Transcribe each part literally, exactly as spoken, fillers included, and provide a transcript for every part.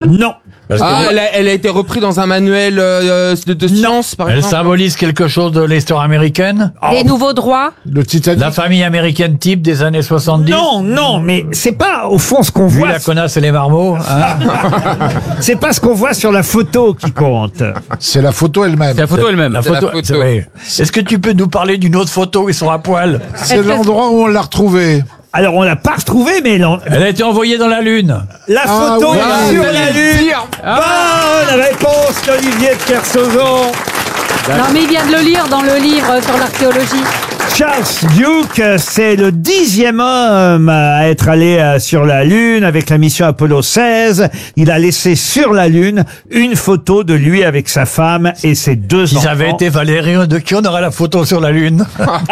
Non. Ah, elle a, elle a été reprise dans un manuel euh, de, de science, par Elle exemple. symbolise quelque chose de l'histoire américaine. Des nouveaux droits. Le Titanic. La famille américaine type des années soixante-dix. Non, non, mais c'est pas au fond ce qu'on Vu voit. la connasse et les marmots. Hein. C'est pas ce qu'on voit sur la photo qui compte. C'est la photo elle-même. C'est la photo elle-même. La C'est la photo. photo. c'est vrai. Est-ce que tu peux nous parler d'une autre photo où ils sont à poil? C'est l'endroit où on l'a retrouvée. Alors on l'a pas retrouvée, mais l'en- Elle a été envoyée dans la Lune. la Ah, photo oui. est sur la Lune. Bonne réponse d'Olivier de Kersauzon. Non, mais il vient de le lire dans le livre sur l'archéologie. Charles Duke, c'est le dixième homme à être allé euh, sur la Lune avec la mission Apollo seize. Il a laissé sur la Lune une photo de lui avec sa femme et ses deux Si enfants. ça avait été Valérie, de qui on aurait la photo sur la Lune?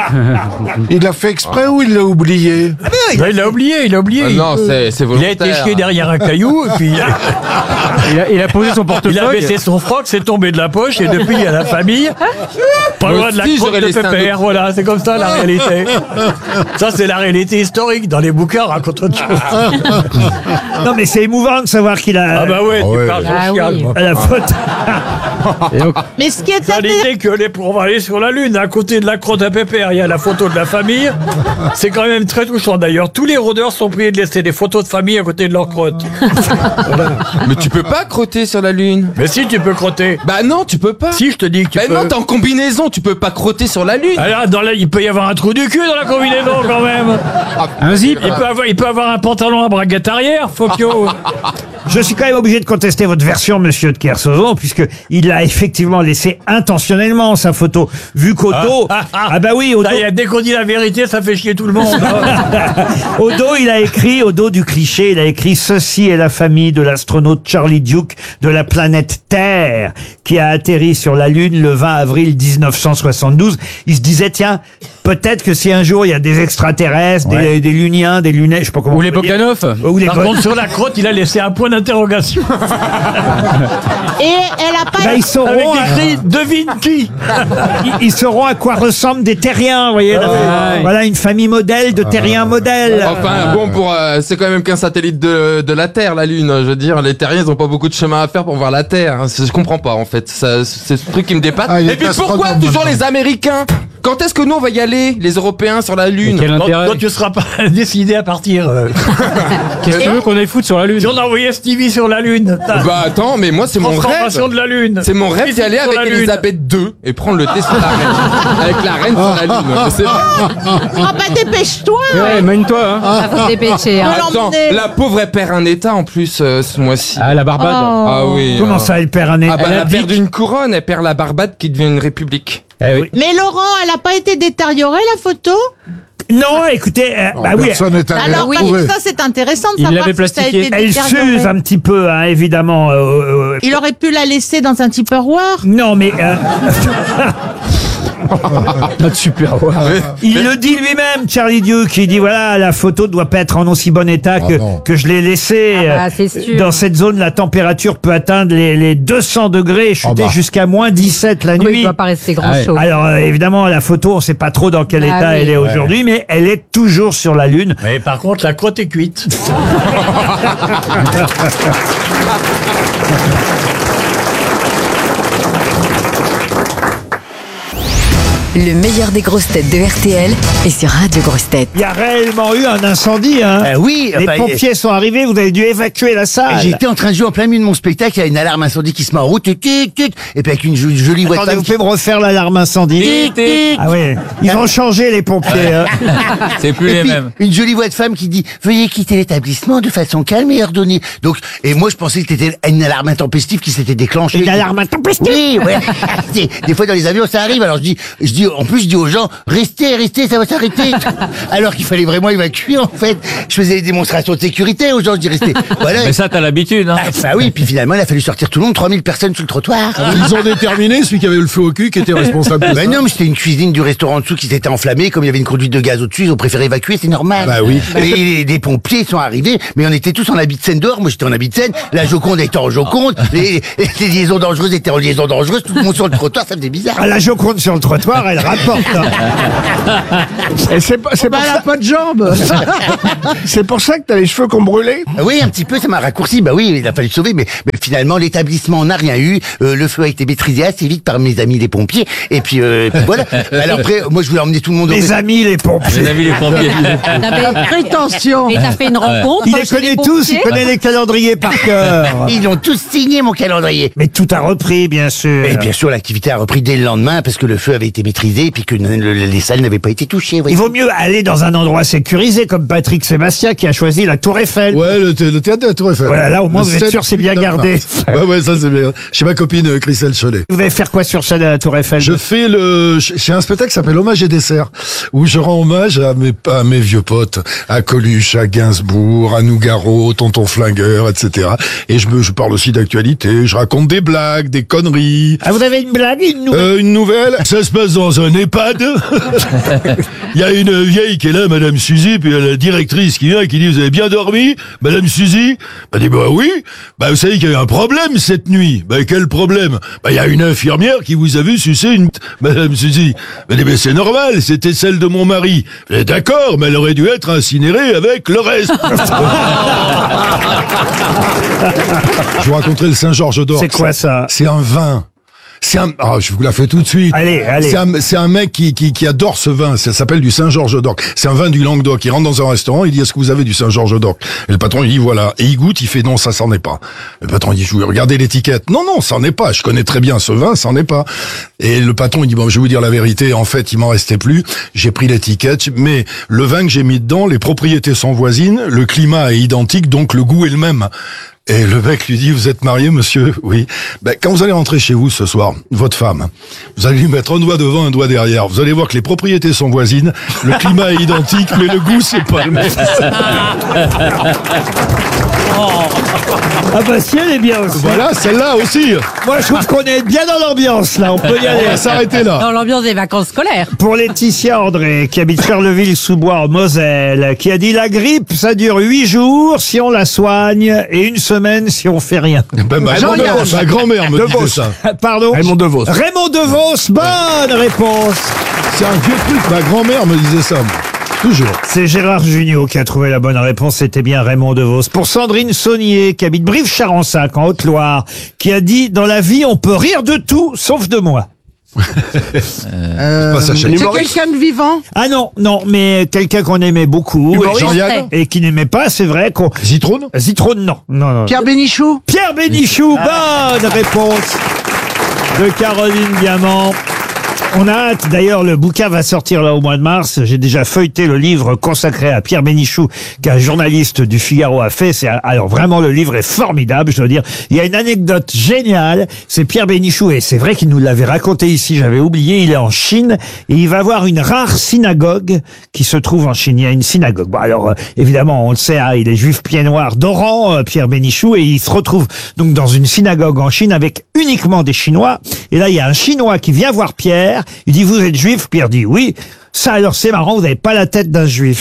Il l'a fait exprès ou il l'a oublié? Ben, il l'a oublié, il a oublié. Ah non, c'est c'est Il a volontaire. été chié derrière un caillou, et puis Il a, il a posé son il a portefeuille. baissé son froc, c'est tombé de la poche, et depuis, il y a la famille. Pas Moi loin de la aussi, crotte j'aurais de laissé un Pépère, doc- voilà, c'est comme ça la réalité. Ça, c'est la réalité historique. Dans les bouquins, on raconte autre chose. Non mais c'est émouvant de savoir qu'il a Ah bah ouais, tu ouais. parles Ah social, oui. moi. la photo. Et donc, Mais ce qui est T'as intéressant, l'idée que les, on va aller sur la Lune, à côté de la crotte à Pépère, il y a la photo de la famille. C'est quand même très touchant. D'ailleurs, tous les rôdeurs sont priés de laisser des photos de famille à côté de leur crotte. Mais tu peux pas crotter sur la Lune. Mais si, tu peux crotter. Bah non, tu peux pas. Si, je te dis que tu Bah peux. non, t'es en combinaison, tu peux pas crotter sur la Lune. Alors, dans la, il peut y avoir un trou du cul dans la combinaison quand même. un zip. Il peut avoir, il peut avoir un pantalon à braguette arrière, Fokio. Je suis quand même obligé de contester votre version, monsieur de Kersauzon, puisque il a effectivement laissé intentionnellement sa photo. Vu qu'au dos, ah, ah. ah bah oui, au dos, Ça y est, dès qu'on dit la vérité, ça fait chier tout le monde. hein. au dos, il a écrit, au dos du cliché, il a écrit: ceci est la famille de l'astronaute Charlie Duke de la planète Terre, qui a atterri sur la Lune le vingt avril mille neuf cent soixante-douze. Il se disait, tiens, peut-être que si un jour il y a des extraterrestres, Ouais. des, des luniens, des lunettes, je sais pas comment. Ou on les peut dire. Bogdanov. Ou les Par Bo- contre, sur la crotte, il a laissé un point d'interrogation. et elle a pas. Bah, ils Avec sauront, à, écrit devine qui. ils, ils sauront à quoi ressemblent des terriens, vous voyez. là. ouais. Voilà une famille modèle de terriens modèles. Enfin bon, pour euh, c'est quand même qu'un satellite de, de la Terre, la Lune. Je veux dire, les terriens, ils ont pas beaucoup de chemin à faire pour voir la Terre. hein. C'est- Je comprends pas en fait. Ça, c'est ce truc qui me dépasse. Ah, il est Et puis pourquoi astronome, toujours maintenant. les Américains? Quand est-ce que nous on va y aller, les Européens, sur la Lune? Quel Quand, intérêt? quand tu seras pas décidé à partir. euh. Qu'est-ce que tu veux qu'on aille foutre sur la Lune? Si on a envoyé Stevie sur la Lune. t'as- Bah attends, mais moi c'est mon Transformation rêve. de la Lune. C'est mon rêve d'y aller Sur avec la Lune. Elisabeth deux et prendre le thé sur la reine. Avec la reine sur la Lune. Mais c'est- Ah bah dépêche-toi. Ouais, mène-toi, hein. Ça faut se dépêcher. hein. Faut Attends, l'emmener. la pauvre elle perd un état en plus euh, ce mois-ci. Ah, la Barbade. Oh. Ah oui. Comment euh. ça, elle perd un Ah bah, elle elle a abdique. perdu une couronne, elle perd la Barbade qui devient une république. Eh oui. Mais Laurent, elle a pas été détériorée la photo? Non, écoutez, euh, bah oui, Personne n'est allé Alors la parce retrouver. que ça c'est intéressant de Il savoir l'avait si ça a plastiquée. été elle détérioré. s'use un petit peu, hein, évidemment. euh, euh, Il aurait pu la laisser dans un Tupperware. non, mais euh, Notre super. Ouais. il le dit lui-même, Charlie Duke. Il dit, voilà, la photo doit pas être en aussi bon état que, non. que je l'ai laissée. Ah bah, Euh, c'est sûr. Dans cette zone, la température peut atteindre les, les deux cents degrés, chuter Ah bah. jusqu'à moins dix-sept la Oui, il nuit. doit pas rester grand Ah ouais. chose. Alors, euh, évidemment, la photo, on sait pas trop dans quel Ah état oui. elle est aujourd'hui, mais elle est toujours sur la Lune. Mais par contre, la crotte est cuite. Le meilleur des grosses têtes de R T L est sur Radio Grosses Têtes. Il y a réellement eu un incendie, hein. Euh, oui, Les enfin, pompiers sont arrivés, vous avez dû évacuer la salle. J'étais en train de jouer en plein milieu de mon spectacle, il y a une alarme incendie qui se met en route, tic, tic, tic, et puis avec une jo- jolie voix de Attendez, femme vous qui... pouvez me refaire l'alarme incendie. Tic, tic. Ah ouais, ils ont changé les pompiers. hein. C'est plus Et les puis, mêmes. une jolie voix de femme qui dit « Veuillez quitter l'établissement de façon calme et ordonnée ». Donc, et moi je pensais que c'était une alarme intempestive qui s'était déclenchée. Une alarme intempestive. Oui, ouais. Des, des fois dans les avions ça arrive, alors je dis, je dis, en plus je dis aux gens « Restez, restez, ça va s'arrêter ». Alors qu'il fallait vraiment évacuer en fait. Je faisais des démonstrations de sécurité aux gens, je dis « Restez ». Voilà. Mais ça, t'as l'habitude, hein. Ah, bah oui, puis finalement il a fallu sortir tout le monde, trois mille personnes sur le trottoir. Ils ont déterminé celui qui avait le feu au cul qui était responsable de ça. Ben non, mais c'était une cuisine du restaurant en dessous qui s'était enflammée, comme il y avait une conduite de gaz au-dessus, ils ont préféré évacuer, c'est normal. Bah oui. Et les, les pompiers sont arrivés, mais on était tous en habit de scène dehors, moi j'étais en habit de scène, la Joconde était en Joconde, les, les liaisons dangereuses étaient en liaison dangereuse, tout le monde sur le trottoir, ça faisait bizarre. Ah, la Joconde sur le trottoir, elle rapporte. Et c'est pas, c'est Bah, pour elle a ça... pas de jambes. c'est pour ça que t'as les cheveux qu'on brûlait. Oui, un petit peu, ça m'a raccourci. Bah oui, il a fallu sauver, mais, mais finalement, l'établissement n'a rien eu. Euh, le feu a été maîtrisé assez vite par mes amis les pompiers. Et puis, euh, puis voilà. Alors après, moi, je voulais emmener tout le monde au Les amis, les pompiers. Les amis, les pompiers. T'avais- Prétention. Et t'as fait une rencontre. Il les chez connaît les tous, il pompiers connaît les calendriers par cœur. Ils ont tous signé mon calendrier. Mais tout a repris, bien sûr. Et bien sûr, l'activité a repris dès le lendemain parce que le feu avait été maîtrisé et puis que ne- le- les salles n'avaient pas été touchées. voyez. Il vaut mieux aller dans un endroit sécurisé, comme Patrick Sébastien qui a choisi la Tour Eiffel. Ouais, le, thé- le théâtre de la Tour Eiffel. Voilà, là, au moins, Le vous êtes sept sûr, c'est bien putain de gardé. mars. Ouais, ouais, ça c'est bien. Chez ma copine euh, Christelle Cholet. Vous allez faire quoi sur scène à la Tour Eiffel? Je fais le, j'ai un spectacle qui s'appelle Hommage et dessert, où je rends hommage à mes, à mes vieux potes, à Coluche, à Gainsbourg, à Nougaro, Tonton Flingueur, et cetera. Et je me, je parle aussi d'actualité, je raconte des blagues, des conneries. Ah, vous avez une blague, une nouvelle? Euh, une nouvelle, ça se passe dans un EHPAD. Il y a une vieille qui est là, Madame Suzy, puis il y a la directrice qui vient et qui dit, vous avez bien dormi, Madame Suzy? Bah, dit, bah oui. Bah, vous savez qu'il y a eu un problème cette nuit. Bah, quel problème? Bah, il y a une infirmière qui vous a vu sucer une, t- Madame Suzy. Bah, dit, mais c'est normal, c'était celle de mon mari. Eh, d'accord, mais elle aurait dû être incinérée avec le reste. Je vous raconterai le Saint-Georges d'Or. C'est quoi ça? C'est un vin. C'est un, ah, je vous la fais tout de suite. Allez, allez. C'est un, c'est un mec qui, qui, qui adore ce vin. Ça s'appelle du Saint-Georges d'Orc. C'est un vin du Languedoc. Il rentre dans un restaurant, il dit, est-ce que vous avez du Saint-Georges d'Orc? Et le patron, il dit, voilà. Et il goûte, il fait, non, ça, c'en est pas. Le patron, il dit, je vais regarder l'étiquette. Non, non, ça en est pas. Je connais très bien ce vin, ça en est pas. Et le patron, il dit, bon, je vais vous dire la vérité. En fait, il m'en restait plus. J'ai pris l'étiquette, mais le vin que j'ai mis dedans, les propriétés sont voisines, le climat est identique, donc le goût est le même. Et le mec lui dit, vous êtes marié, monsieur? Oui. Ben, quand vous allez rentrer chez vous ce soir, votre femme, vous allez lui mettre un doigt devant, un doigt derrière. Vous allez voir que les propriétés sont voisines, le climat est identique, mais le goût, c'est pas le même. Ah bah si, elle est bien aussi. Voilà, celle-là aussi. Moi, je trouve qu'on est bien dans l'ambiance, là. On peut y On aller. va s'arrêter là. Dans l'ambiance des vacances scolaires. Pour Laetitia André, qui habite Charleville-sous-Bois en Moselle, qui a dit la grippe, ça dure huit jours si on la soigne et une semaine si on fait rien. Ben, ma Jean-Yann. grand-mère, ma grand-mère me disait ça. Pardon? Raymond DeVos. Raymond DeVos, bonne réponse. C'est un vieux truc, ma grand-mère me disait ça. moi. Toujours. C'est Gérard Jugnot qui a trouvé la bonne réponse, c'était bien Raymond DeVos. Pour Sandrine Saunier, qui habite Brive-Charensac, en Haute-Loire, qui a dit, dans la vie, on peut rire de tout, sauf de moi. Euh, Pas sa chaîne. C'est quelqu'un de vivant. Ah non, non, mais quelqu'un qu'on aimait beaucoup. Humoriste. et- Jean-Yann. Et qui n'aimait pas, c'est vrai qu'on... Zitrone? Zitrone, non. Non, non. Pierre Bénichou. Pierre Bénichou, bonne réponse de Caroline Diamant. On a hâte, d'ailleurs, le bouquin va sortir là au mois de mars. J'ai déjà feuilleté le livre consacré à Pierre Bénichou, qu'un journaliste du Figaro a fait. C'est, alors vraiment, le livre est formidable, je dois dire. Il y a une anecdote géniale. C'est Pierre Bénichou, et c'est vrai qu'il nous l'avait raconté ici, j'avais oublié. Il est en Chine, et il va voir une rare synagogue qui se trouve en Chine. Il y a une synagogue. Bon, alors, euh, évidemment, on le sait, hein, il est juif pied noir d'Oran, euh, Pierre Bénichou, et il se retrouve donc dans une synagogue en Chine avec uniquement des Chinois. Et là, il y a un Chinois qui vient voir Pierre. Il dit, vous êtes juif? Pierre dit, oui. Ça, alors, c'est marrant, vous n'avez pas la tête d'un juif.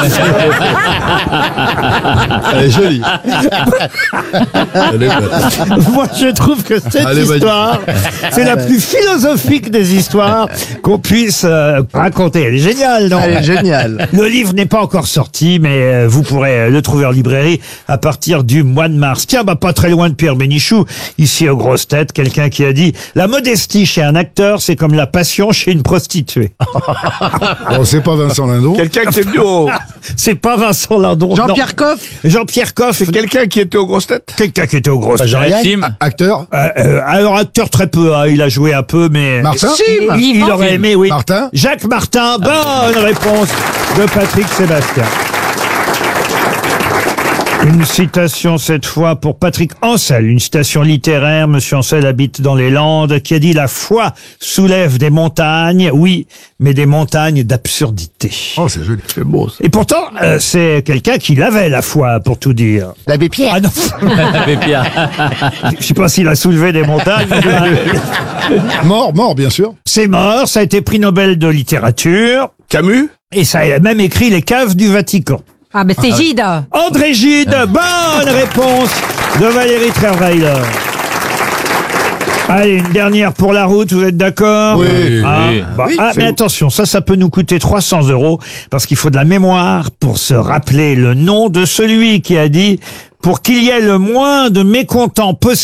Elle est jolie. Elle est belle. Moi, je trouve que cette Allez, vas-y. histoire, c'est la plus philosophique des histoires qu'on puisse euh, raconter. Elle est géniale, non? Elle est géniale. Le livre n'est pas encore sorti, mais euh, vous pourrez euh, le trouver en librairie à partir du mois de mars. Tiens, bah pas très loin de Pierre Bénichou, ici aux grosses têtes, quelqu'un qui a dit « La modestie chez un acteur, c'est comme la passion chez une prostituée. Bon, c'est pas Vincent Lindon. Quelqu'un qui était au... » C'est pas Vincent Lindon. Jean-Pierre Coff. non. Jean-Pierre Coff. C'est quelqu'un qui était aux grosses têtes. Quelqu'un qui était aux grosses têtes. Jean-Yann. Sim. Acteur. Euh, euh, alors, acteur très peu, hein, il a joué un peu, mais... Martin. Il, il aurait aimé, oui. Martin. Jacques Martin, bonne réponse de Patrick Sébastien. Une citation cette fois pour Patrick Ancel, une citation littéraire. Monsieur Ancel habite dans les Landes, qui a dit « La foi soulève des montagnes, oui, mais des montagnes d'absurdité. Oh, c'est joli. C'est beau, ça. » Et pourtant, euh, c'est quelqu'un qui l'avait, la foi, pour tout dire. L'abbé Pierre. Ah non, Mais Pierre. je sais pas s'il a soulevé des montagnes. Mort, mort, bien sûr. C'est mort, ça a été prix Nobel de littérature, Camus. et ça a même écrit Les caves du Vatican. Ah, mais c'est Gide. André Gide, bonne réponse de Valérie Trierweiler. Allez, une dernière pour la route, vous êtes d'accord? Oui. Ah, Oui. bah, Oui, ah, c'est mais bon. attention, ça, ça peut nous coûter trois cents euros parce qu'il faut de la mémoire pour se rappeler le nom de celui qui a dit « Pour qu'il y ait le moins de mécontents possible ».